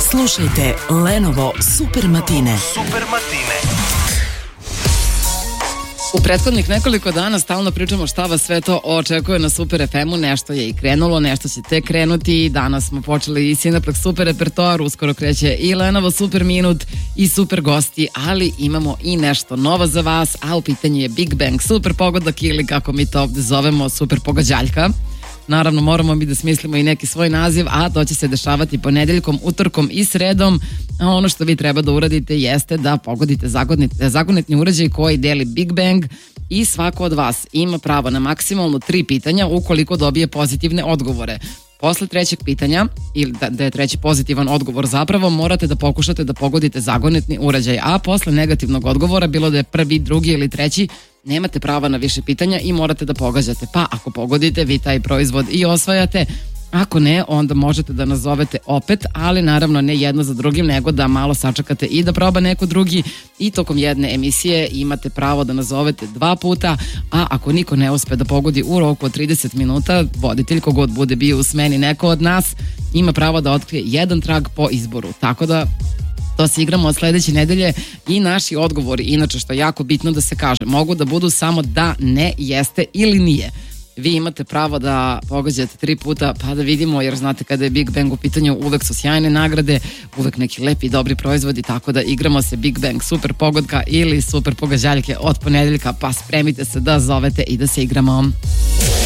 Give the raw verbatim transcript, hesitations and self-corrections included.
Slušajte Lenovo Super Matine. Super Matine. U prethodnih nekoliko dana stalno pričamo šta vas sve to očekuje na Super ef emu, nešto je i krenulo, nešto će tek krenuti. Danas smo počeli i Cineplex Super repertoar, uskoro kreće i Lenovo Super Minut i super gosti, ali imamo i nešto novo za vas, a u pitanju je Big Bang Super Pogodak ili kako mi to ovde zovemo Super Pogađaljka. Naravno moramo mi da smislimo i neki svoj naziv, a to će se dešavati ponedeljkom, utorkom i sredom. A ono što vi treba da uradite jeste da pogodite zagonetni uređaj koji deli Big Bang i svako od vas ima pravo na maksimalno tri pitanja ukoliko dobije pozitivne odgovore. Posle trećeg pitanja, ili da, da je treći pozitivan odgovor zapravo, morate da pokušate da pogodite zagonetni uređaj, a posle negativnog odgovora, bilo da je prvi, drugi ili treći, nemate prava na više pitanja i morate da pogađate. Pa ako pogodite, vi taj proizvod i osvajate. Ako ne, onda možete da nazovete opet, ali naravno ne jedno za drugim, nego da malo sačekate i da proba neko drugi i tokom jedne emisije imate pravo da nazovete dva puta, a ako niko ne uspe da pogodi u roku od trideset minuta, voditelj kogod bude bio u smeni neko od nas ima pravo da otkrije jedan trag po izboru. Tako da to se igramo od sledeće nedelje i naši odgovori, inače što je jako bitno da se kaže, mogu da budu samo da, ne, jeste ili nije. Vi imate pravo da pogađate tri puta pa da vidimo, jer znate kada je Big Bang u pitanju uvek su sjajne nagrade, uvek neki lepi i dobri proizvodi, tako da igramo se Big Bang Super Pogodka ili Super Pogađaljke od ponedeljka, pa spremite se da zovete i da se igramo.